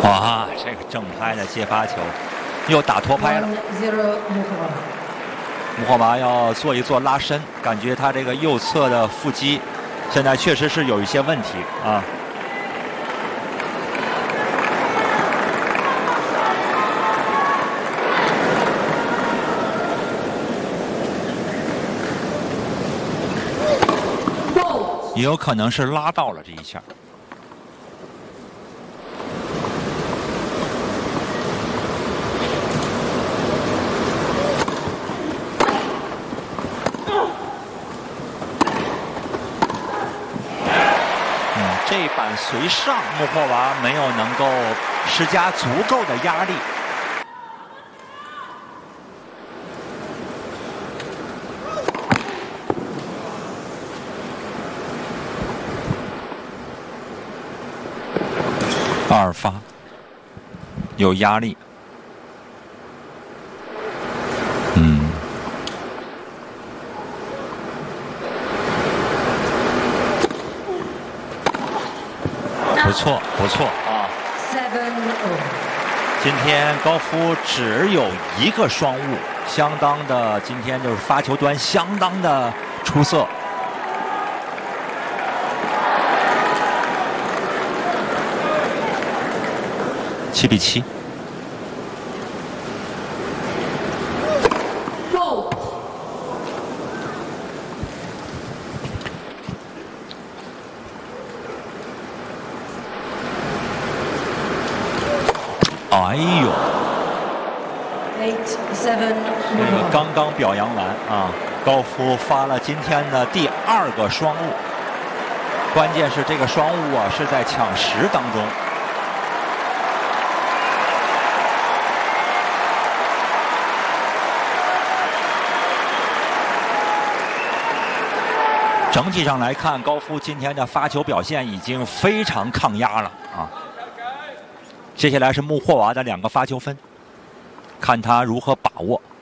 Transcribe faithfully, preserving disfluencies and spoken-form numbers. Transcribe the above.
哇，这个正拍的接发球，又打拖拍了。穆霍娃要做一做拉伸，感觉他这个右侧的腹肌现在确实是有一些问题啊。也有可能是拉到了这一下。嗯，这一板随上，穆霍娃没有能够施加足够的压力。二发有压力，嗯，不错不错啊！今天高夫只有一个双误，相当的，今天就是发球端相当的出色。七比七。哎呦！这个刚刚表扬完啊，高夫发了今天的第二个双误，关键是这个双误啊是在抢十当中。整体上来看，高夫今天的发球表现已经非常抗压了啊！接下来是穆霍娃的两个发球分，看他如何把握。